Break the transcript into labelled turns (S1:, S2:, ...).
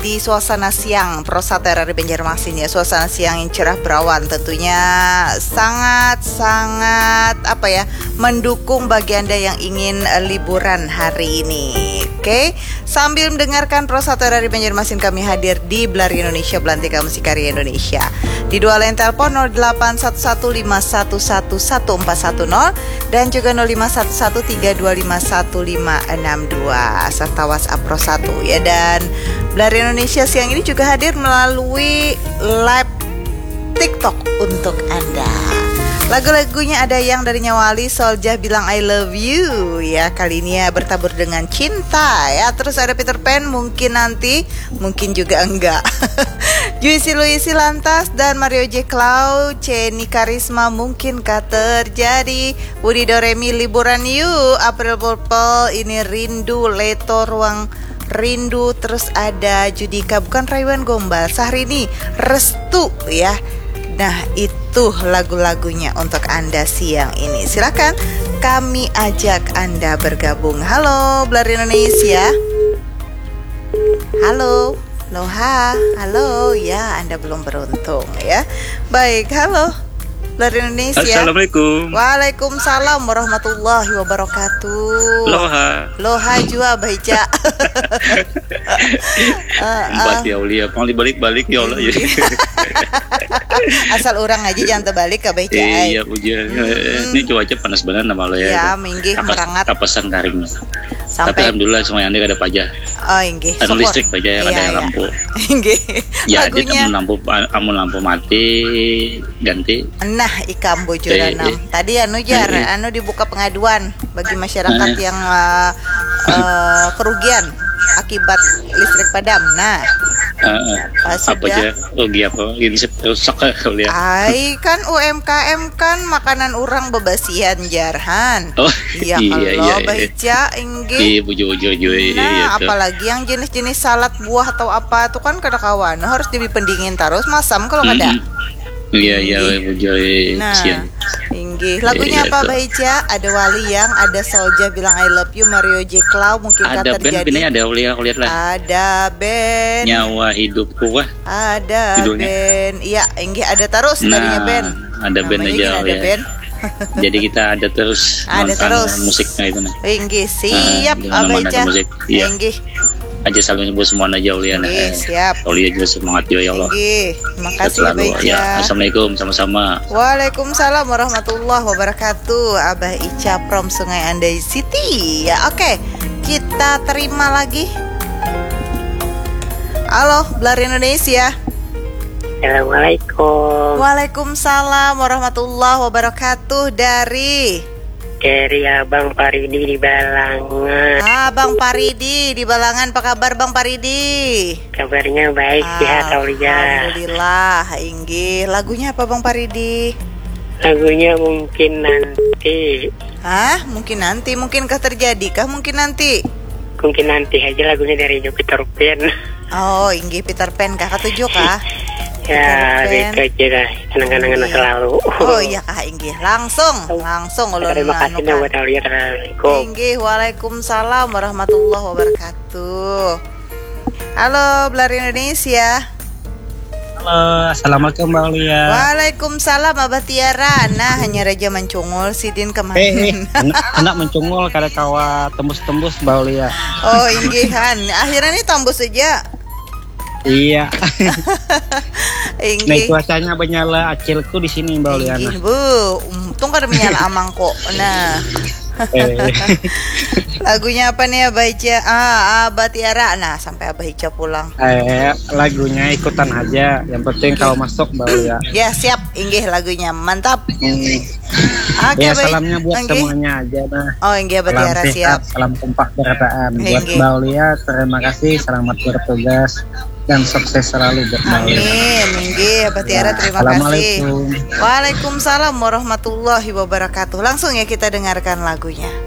S1: di suasana siang Prosata RRI Banjarmasin ya. Suasana siang yang cerah berawan tentunya sangat mendukung bagi Anda yang ingin liburan hari ini. Oke, sambil mendengarkan Prosata RRI Banjarmasin, kami hadir di Blari Indonesia, Belantika Musik Karya Indonesia. Di dua line telepon 081151111410 dan juga 051132515562 serta WhatsApp Pro 1 ya. Dan Blari Indonesia siang ini juga hadir melalui live TikTok untuk Anda. Lagu-lagunya ada yang dari Nyawali, Soljah bilang I love you ya, kali ini ya bertabur dengan cinta ya. Terus ada Peter Pan, mungkin nanti, mungkin juga enggak. Juicy Luisi Lantas dan Mario J. Cloud, Ceni Karisma, mungkinkah terjadi. Budi Doremi, liburan yuk. April Purple, ini rindu. Leto, ruang rindu. Terus ada Judika, bukan Raywan Gombal, Sahrini, restu ya. Nah itu lagu-lagunya untuk Anda siang ini. Silakan kami ajak Anda bergabung. Halo Blari Indonesia. Halo Loha. Halo ya, Anda belum beruntung ya. Baik, halo Blari Indonesia.
S2: Assalamualaikum.
S1: Waalaikumsalam warahmatullahi wabarakatuh. Loha jua baca.
S2: Empat ya ulia, mau dibalik-balik ya Allah.
S1: Asal orang aja jangan terbalik ke baca.
S2: Iya pujian. Ini cuaca panas banget nama lo ya.
S1: Ya, minggih merangat.
S2: Kapasan garing.
S1: Sampai
S2: tapi alhamdulillah semua yang ada pajak.
S1: Oh inggih.
S2: Ada listrik pajak, ada yang lampu.
S1: Inggih.
S2: Ya,
S1: lagunya
S2: amun lampu mati ganti.
S1: Nah, ikam bojoranam. Tadi anu dibuka pengaduan bagi masyarakat yang kerugian akibat listrik padam. Nah,
S2: apa aja rugi apa ini rusak kali ya.
S1: Ai kan UMKM kan makanan orang bebasian jarhan.
S2: Oh
S1: iya kalau baca inggih.
S2: Iya bujo.
S1: Nah apalagi yang jenis-jenis salad buah atau apa tuh kan kada kawan harus dipendingin terus masam kalau kada.
S2: Iya bujo.
S1: Nah inggih lagunya apa Baica? Ada Wali yang ada Soljah bilang I love you, Mario J. Cloud, mungkin
S2: ada
S1: terjadi.
S2: Ada band lihat lah.
S1: Ada band
S2: Nyawa Hidupku wah.
S1: Ada judulnya. Band. Iya, inggih ada terus tadinya band.
S2: Ada band aja
S1: ada
S2: ya.
S1: Band.
S2: Jadi kita ada terus.
S1: Ada terus
S2: musiknya itu nah.
S1: Inggih siap Abaica.
S2: Iya.
S1: Inggih.
S2: Aja selalu nyebut semua aja Ulian.
S1: Siap.
S2: Ulian juga semangat ya Allah.
S1: Inggih. Terima kasih Abaica.
S2: Ya, assalamualaikum sama-sama.
S1: Waalaikumsalam warahmatullahi wabarakatuh. Abah Ica from Sungai Andai City. Ya, oke. Kita terima lagi. Halo, Blari Indonesia.
S3: Assalamualaikum.
S1: Waalaikumsalam warahmatullahi wabarakatuh. Dari
S3: Abang Paridi di Balangan.
S1: Bang Paridi di Balangan, apa kabar Bang Paridi?
S3: Kabarnya baik ya, Taulia.
S1: Alhamdulillah, inggih. Lagunya apa Bang Paridi?
S3: Lagunya mungkin nanti.
S1: Mungkin nanti, mungkinkah terjadi kah mungkin nanti?
S3: Mungkin nanti aja lagunya dari Peter Pan.
S1: Oh, inggih Peter Pan kakak tujuh kah?
S3: Ya, itu aja dah, kenang-kenangan selalu.
S1: Oh iya kah inggih, langsung ulun.
S3: Terima kasih buat Taulia. Assalamualaikum.
S1: Inggih, waalaikumsalam warahmatullahi wabarakatuh. Halo, Blari Indonesia.
S4: Halo, assalamualaikum Mbak Aulia.
S1: Waalaikumsalam Abah Tiara. Nah, hanya Raja mencungul Sidin kemarin.
S4: Anak mencungul kada kawa tembus-tembus Mbak Aulia.
S1: Oh, inggihan. Akhirnya ini tembus saja.
S4: Iya.
S1: Inggih.
S4: Nah, cuacanya menyala acilku di sini Mbak Aulia.
S1: Inggih, Bu. Untung kada menyala amang kok. Nah. Lagunya apa nih Abah Ica? Abah Tiara. Nah, sampai Abah Ica pulang.
S4: Lagunya ikutan aja. Yang penting kalau masuk Mbak Aulia.
S1: Ya, siap. Inggih lagunya. Mantap.
S4: Ya, salamnya buat semuanya aja nah.
S1: Oh, inggih Abah Tiara siap.
S4: Salam kompak berataan buat Mbak Aulia. Terima kasih, selamat bertugas dan sukses selalu buat Mbak Aulia.
S1: Amin. Inggih Abah Tiara, terima kasih. Waalaikumsalam warahmatullahi wabarakatuh. Langsung ya kita dengarkan lagunya.